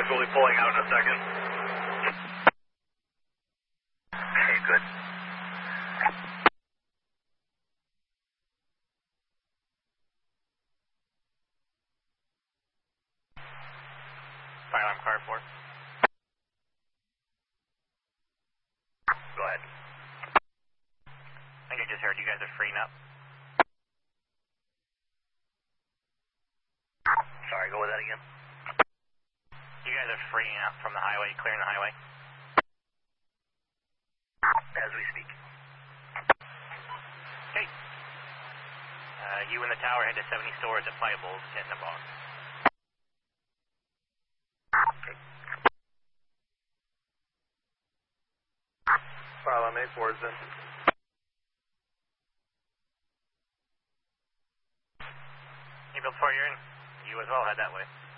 5 will be pulling out in a second. Okay, good. Fire alarm car 4. Go ahead. I think I just heard you guys are freeing up. Sorry, go with that again. You guys are freeing up from the highway, clearing the highway. As we speak. Okay. You in the tower head to 70 stores at Fireballs, get in the box. Okay. Fire alarm 8-4 is in. April 4, you're in. You as well, head that way.